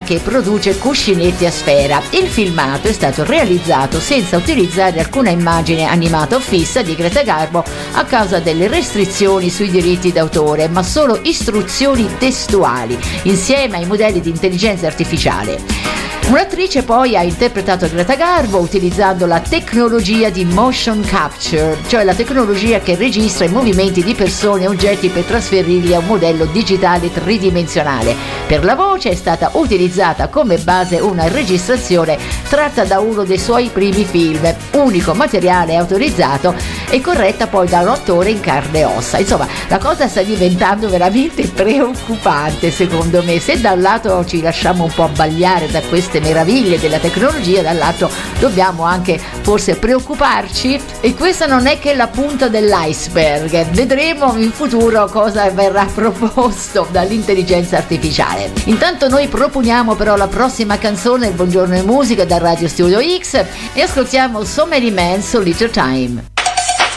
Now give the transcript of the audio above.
che produce cuscinetti a sfera. Il filmato è stato realizzato senza utilizzare alcuna immagine animata o fissa di Greta Garbo a causa delle restrizioni sui diritti d'autore, ma solo istruzioni testuali insieme ai modelli di intelligenza artificiale. Un'attrice poi ha interpretato Greta Garbo utilizzando la tecnologia di motion capture, cioè la tecnologia che registra i movimenti di persone e oggetti per trasferirli a un modello digitale tridimensionale. Per la voce è stata utilizzata come base una registrazione tratta da uno dei suoi primi film, unico materiale autorizzato e corretta poi da un attore in carne e ossa. Insomma, la cosa sta diventando veramente preoccupante secondo me. Se da un lato ci lasciamo un po' abbagliare da queste meraviglie della tecnologia, dall'altro dobbiamo anche forse preoccuparci, e questa non è che la punta dell'iceberg. Vedremo in futuro cosa verrà proposto dall'intelligenza artificiale. Intanto noi proponiamo però la prossima canzone del Buongiorno e Musica da Radio Studio X e ascoltiamo So Many Men, So Little Time.